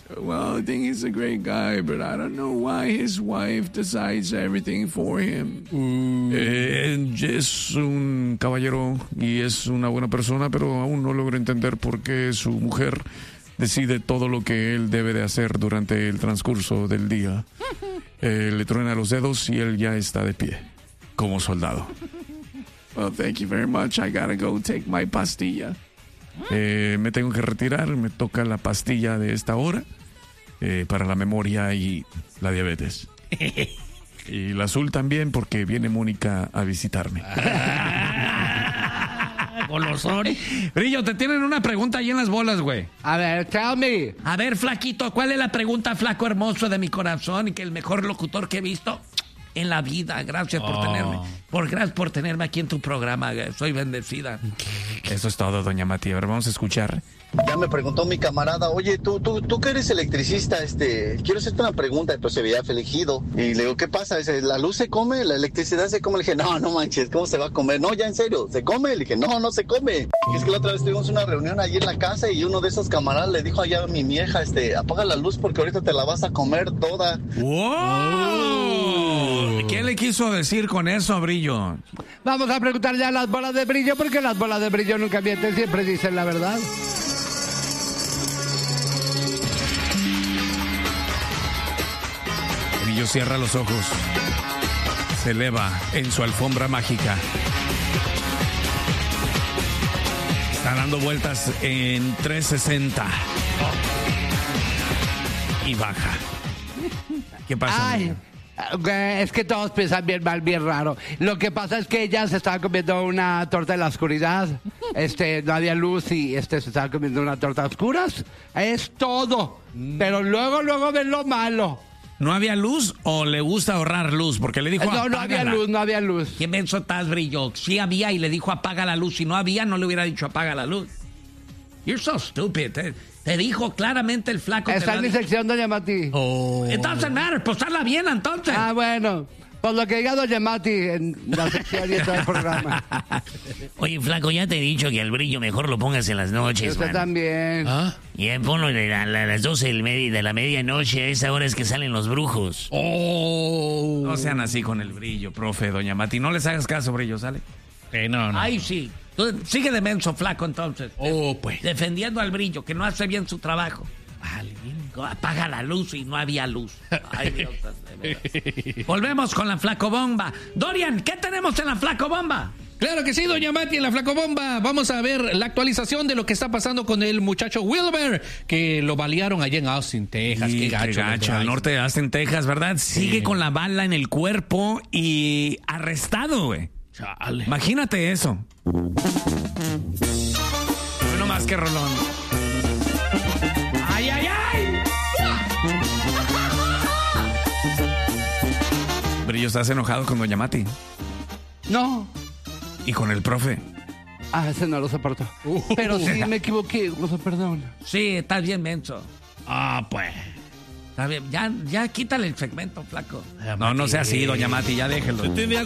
Well, I think he's a great guy, but I don't know why his wife decides everything for him. Es un caballero y es una buena persona, pero aún no logro entender por qué su mujer decide todo lo que él debe de hacer durante el transcurso del día. Le truena los dedos y él ya está de pie, como soldado. Well, thank you very much. I gotta go take my pastilla. Me tengo que retirar, me toca la pastilla de esta hora para la memoria y la diabetes. Y la azul también porque viene Mónica a visitarme. Golosón. Brillo, te tienen una pregunta ahí en las bolas, güey. A ver, tell me. A ver, flaquito, ¿cuál es la pregunta, flaco hermoso de mi corazón y que el mejor locutor que he visto en la vida? Gracias por tenerme. Gracias por tenerme aquí en tu programa. Soy bendecida. Eso es todo, doña Mati. A ver, vamos a escuchar. Ya me preguntó mi camarada, oye, tú que eres electricista, quiero hacerte una pregunta, entonces se veía afligido. Y le digo, ¿qué pasa? Dice, ¿la luz se come? ¿La electricidad se come? Le dije, no manches, ¿cómo se va a comer? No, ya en serio, ¿se come? Le dije, no se come. Y es que la otra vez tuvimos una reunión allí en la casa y uno de esos camaradas le dijo allá a mi vieja, apaga la luz porque ahorita te la vas a comer toda. ¡Wow! ¿Qué le quiso decir con eso, Brillo? Vamos a preguntar ya a las bolas de Brillo, porque las bolas de Brillo nunca mienten, siempre dicen la verdad. Brillo cierra los ojos. Se eleva en su alfombra mágica. Está dando vueltas en 360. Y baja. ¿Qué pasa? Ay, es que todos piensan bien mal, bien raro. Lo que pasa es que ella se estaba comiendo una torta en la oscuridad. No había luz y se estaba comiendo una torta a oscuras. Es todo. Pero luego ven lo malo. ¿No había luz o le gusta ahorrar luz? Porque le dijo no había luz. ¿Qué menso estás, Brillo? Sí había y le dijo apaga la luz. Si no había, no le hubiera dicho apaga la luz. You're so stupid. Te dijo claramente el flaco. Está en mi sección, doña Mati. It doesn't matter. Pues hazla bien, entonces. Ah, bueno. Pues lo que diga doña Mati en la sección y en todo el programa. Oye, flaco, ya te he dicho que al Brillo mejor lo pongas en las noches, Usted también. ¿Ah? Y ponlo a las 12 de la medianoche. A esa hora es que salen los brujos. No sean así con el Brillo, profe, doña Mati. No les hagas caso, Brillo, ¿sale? No. Ay, sí. Tú sigue de menso, flaco, entonces. Pues. Defendiendo al Brillo, que no hace bien su trabajo. Vale, apaga la luz y no había luz. Ay, Dios, volvemos con la Flaco Bomba. Dorian, ¿qué tenemos en la Flaco Bomba? Claro que sí, doña Mati, en la Flaco Bomba. Vamos a ver la actualización de lo que está pasando con el muchacho Wilber, que lo balearon allá en Austin, Texas. Sí, qué gacho. Al norte de Austin, Texas, ¿verdad? Sigue con la bala en el cuerpo y arrestado, güey. Chale. Imagínate eso. No más que rolón. ¡Ay, ay, ay! Brillo, ¿estás enojado con doña Mati? No. ¿Y con el profe? Ese no lo soporto. Pero sí me equivoqué, perdón. Sí, estás bien menso. Pues. Está bien, ya quítale el segmento, flaco. No sea así, doña Mati, ya déjelo.